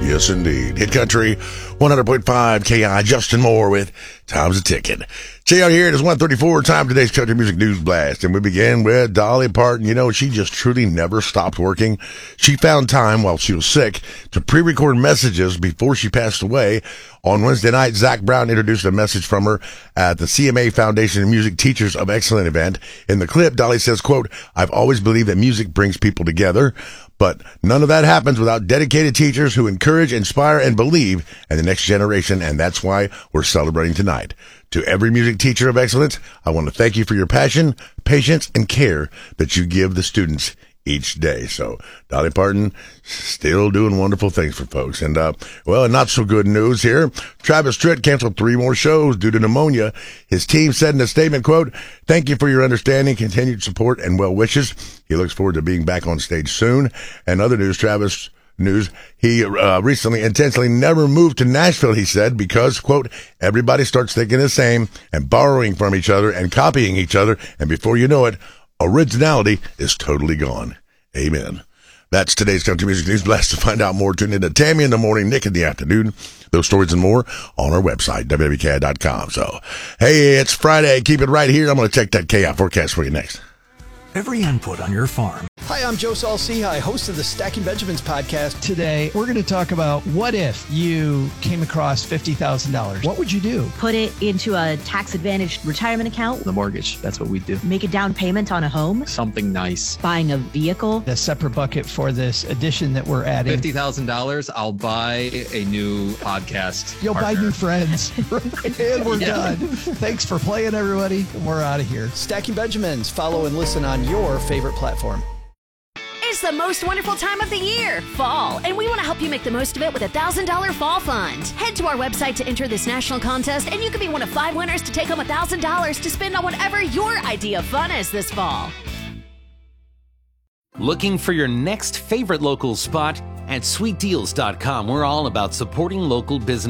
Yes, indeed. Hit Country 100.5 KI. Justin Moore with Time's a Ticking. JR here. It is 1:34. Time for today's Country Music News Blast. And we begin with Dolly Parton. You know, she just truly never stopped working. She found time while she was sick to pre-record messages before she passed away. On Wednesday night, Zach Brown introduced a message from her at the CMA Foundation Music Teachers of Excellence event. In the clip, Dolly says, quote, "I've always believed that music brings people together, but none of that happens without dedicated teachers who encourage, inspire, and believe in the next generation, and that's why we're celebrating tonight. To every music teacher of excellence, I want to thank you for your passion, patience, and care that you give the students each day." So Dolly Parton still doing wonderful things for folks. And, well, not so good news here. Travis Tritt canceled 3 more shows due to pneumonia. His team said in a statement, quote, "Thank you for your understanding, continued support, and well wishes. He looks forward to being back on stage soon." And other news, Travis news, he recently intentionally never moved to Nashville, he said, because, quote, "Everybody starts thinking the same and borrowing from each other and copying each other, and before you know it, originality is totally gone." Amen. That's today's Country Music News Blast. To find out more, tune in to Tammy in the morning, Nick in the afternoon. Those stories and more on our website, WWKI.com. So, hey, it's Friday. Keep it right here. I'm going to check that KI forecast for you next. Every input on your farm. Hi, I'm Joe Saul-Sehy, host of the Stacking Benjamins podcast. Today, we're going to talk about what if you came across $50,000? What would you do? Put it into a tax-advantaged retirement account. The mortgage, that's what we do. Make a down payment on a home. Something nice. Buying a vehicle. A separate bucket for this addition that we're adding. $50,000, I'll buy a new podcast. You'll partner. buy new friends. And we're done. Thanks for playing, everybody. And we're out of here. Stacking Benjamins. Follow and listen on your favorite platform. It's the most wonderful time of the year, fall, and we want to help you make the most of it with a $1,000 fall fund. Head to our website to enter this national contest, and you could be one of 5 winners to take home $1,000 to spend on whatever your idea of fun is this fall. Looking for your next favorite local spot? At sweetdeals.com, we're all about supporting local business.